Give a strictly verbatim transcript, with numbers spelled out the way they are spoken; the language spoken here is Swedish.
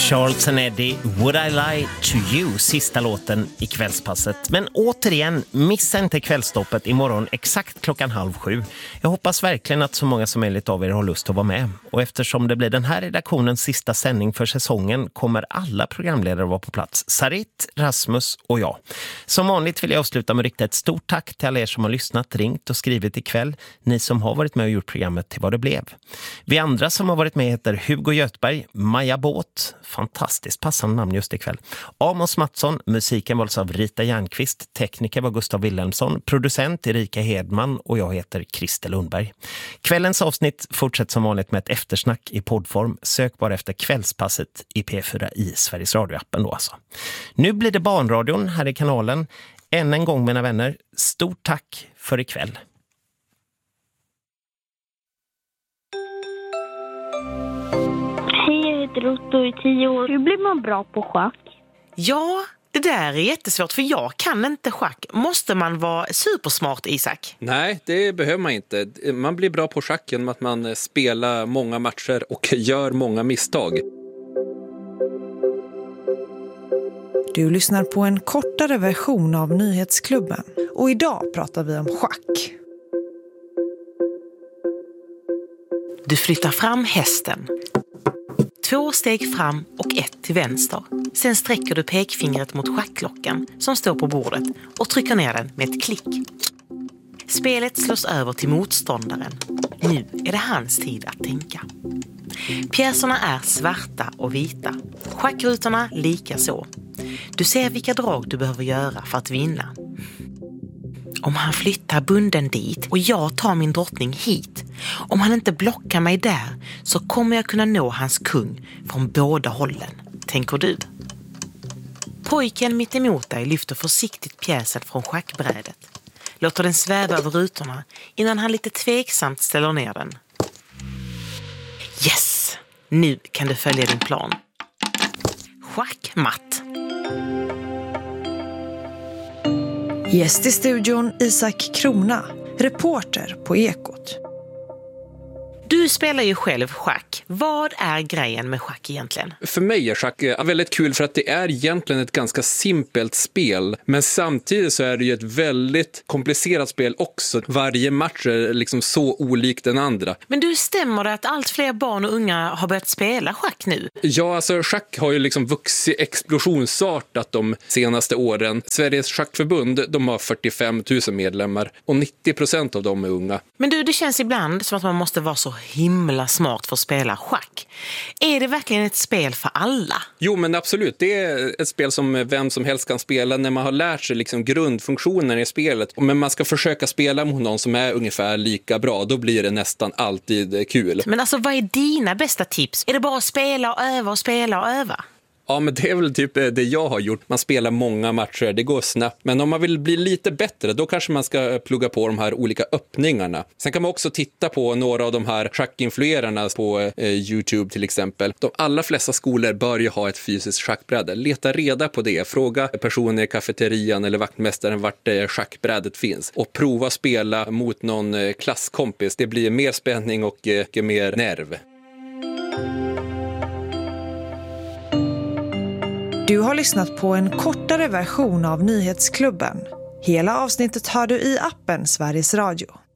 Charles and Eddie, Would I Lie to You, sista låten i kvällspasset. Men återigen, missa inte kvällstoppet imorgon exakt klockan halv sju. Jag hoppas verkligen att så många som möjligt av er har lust att vara med. Och eftersom det blir den här redaktionens sista sändning för säsongen kommer alla programledare vara på plats. Sarit, Rasmus och jag. Som vanligt vill jag avsluta med att rikta ett stort tack till alla er som har lyssnat, ringt och skrivit ikväll. Ni som har varit med och gjort programmet till vad det blev. Vi andra som har varit med heter Hugo Göthberg, Maja Båt, fantastiskt passande namn just ikväll. Amos Mattsson, musiken valdes av Rita Järnqvist, tekniker var Gustav Wilhelmsson, producent Erika Hedman och jag heter Christer Lundberg. Kvällens avsnitt fortsätter som vanligt med ett eftersnack i poddform. Sök bara efter kvällspasset i P fyra i Sveriges Radio-appen då alltså. Nu blir det barnradion här i kanalen. Än en gång mina vänner, stort tack för ikväll. Hej, jag heter Otto i tio år. Hur blir man bra på schack? Ja, det där är jättesvårt för jag kan inte schack. Måste man vara supersmart, Isak? Nej, det behöver man inte. Man blir bra på schack genom att man spelar många matcher och gör många misstag. Du lyssnar på en kortare version av Nyhetsklubben. Och idag pratar vi om schack. Du flyttar fram hästen. Två steg fram och ett till vänster. Sen sträcker du pekfingret mot schackklockan som står på bordet och trycker ner den med ett klick. Spelet slås över till motståndaren. Nu är det hans tid att tänka. Pjäserna är svarta och vita. Schackrutorna lika så. Du ser vilka drag du behöver göra för att vinna. Om han flyttar bunden dit och jag tar min drottning hit. Om han inte blockar mig där så kommer jag kunna nå hans kung från båda hållen, tänker du. Pojken mitt emot dig lyfter försiktigt pjäsen från schackbrädet. Låter den sväva över rutorna innan han lite tveksamt ställer ner den. Yes! Nu kan du följa din plan. Schackmatt. Gäst i studion Isak Krona, reporter på Ekot. Du spelar ju själv schack. Vad är grejen med schack egentligen? För mig är schack väldigt kul för att det är egentligen ett ganska simpelt spel. Men samtidigt så är det ju ett väldigt komplicerat spel också. Varje match är liksom så olik den andra. Men du, stämmer det att allt fler barn och unga har börjat spela schack nu? Ja, alltså schack har ju liksom vuxit explosionsartat de senaste åren. Sveriges schackförbund, de har fyrtiofem tusen medlemmar och nittio procent av dem är unga. Men du, det känns ibland som att man måste vara så himla smart för att spela schack. Är det verkligen ett spel för alla? Jo, men absolut. Det är ett spel som vem som helst kan spela när man har lärt sig liksom grundfunktionen i spelet. Men man ska försöka spela mot någon som är ungefär lika bra. Då blir det nästan alltid kul. Men alltså, vad är dina bästa tips? Är det bara att spela och öva och spela och öva? Ja, men det är väl typ det jag har gjort. Man spelar många matcher, det går snabbt. Men om man vill bli lite bättre, då kanske man ska plugga på de här olika öppningarna. Sen kan man också titta på några av de här schackinfluerarna på eh, YouTube till exempel. De allra flesta skolor bör ju ha ett fysiskt schackbräde. Leta reda på det. Fråga personer i kafeterian eller vaktmästaren vart eh, schackbrädet finns. Och prova spela mot någon eh, klasskompis. Det blir mer spänning och eh, mer nerv. Du har lyssnat på en kortare version av Nyhetsklubben. Hela avsnittet hör du i appen Sveriges Radio.